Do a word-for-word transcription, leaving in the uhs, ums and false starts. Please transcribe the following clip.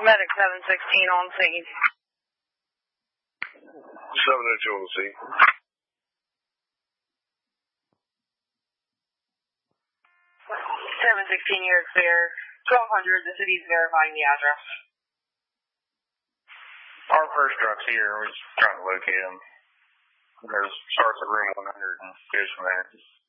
Medic seven sixteen on scene. seven oh two on the scene. seven sixteen, you're clear. twelve hundred, the city's verifying the address. Our first truck's here. We're just trying to locate him. There's starts at room one hundred and goes from there.